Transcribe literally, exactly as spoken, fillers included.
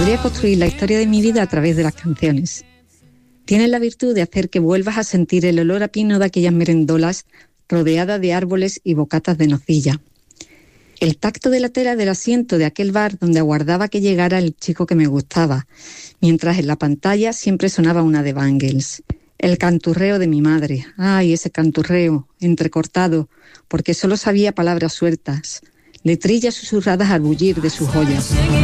gustaría construir la historia de mi vida a través de las canciones. Tienen la virtud de hacer que vuelvas a sentir el olor a pino de aquellas merendolas rodeada de árboles y bocatas de nocilla. El tacto de la tela del asiento de aquel bar donde aguardaba que llegara el chico que me gustaba, mientras en la pantalla siempre sonaba una de Bangles. El canturreo de mi madre, ay, ese canturreo, entrecortado, porque solo sabía palabras sueltas, letrillas susurradas al bullir de sus joyas.